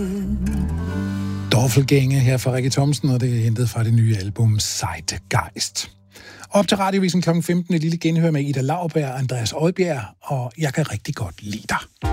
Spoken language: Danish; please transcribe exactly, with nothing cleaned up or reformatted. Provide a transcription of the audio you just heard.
Dorfelgænge her fra Rikke Thomsen, og det er hentet fra det nye album Zeitgeist. Op til Radiovisen klokken femten, et lille genhør med Ida Lauberg og Andreas Oddbjerg, og jeg kan rigtig godt lide dig.